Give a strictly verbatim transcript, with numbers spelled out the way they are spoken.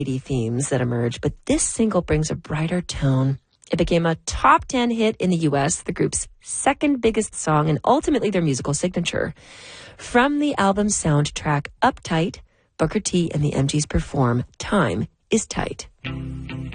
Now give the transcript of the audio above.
themes that emerge, but this single brings a brighter tone. It became a top ten hit in the U S, the group's second biggest song, and ultimately their musical signature. From the album's soundtrack, Uptight, Booker T and the M Gs perform Time is Tight.